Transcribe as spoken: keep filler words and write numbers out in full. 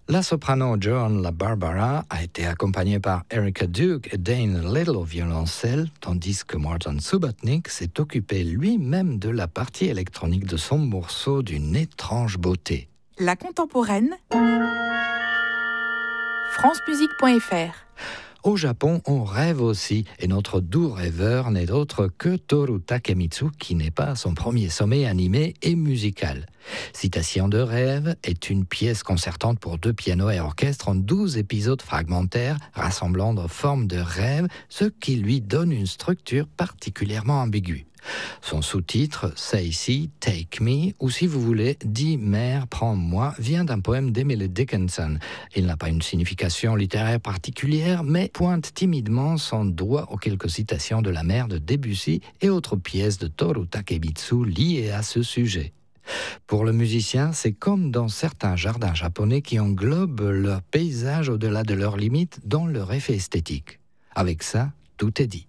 La soprano Joan La Barbara a été accompagnée par Erica Duke et Dane Little au violoncelle, tandis que Martin Subotnick s'est occupé lui-même de la partie électronique de son morceau d'une étrange beauté. La contemporaine, france musique point f r. Au Japon, on rêve aussi, et notre doux rêveur n'est autre que Toru Takemitsu, qui n'est pas à son premier sommet animé et musical. Citation de rêve est une pièce concertante pour deux pianos et orchestre en douze épisodes fragmentaires rassemblant de formes de rêve, ce qui lui donne une structure particulièrement ambiguë. Son sous-titre, Say ici, Take Me, ou si vous voulez, Dis mère, prends-moi, vient d'un poème d'Emily Dickinson. Il n'a pas une signification littéraire particulière, mais pointe timidement son doigt aux quelques citations de la mère de Debussy et autres pièces de Toru Takemitsu liées à ce sujet. Pour le musicien, c'est comme dans certains jardins japonais qui englobent leur paysage au-delà de leurs limites dans leur effet esthétique. Avec ça, tout est dit.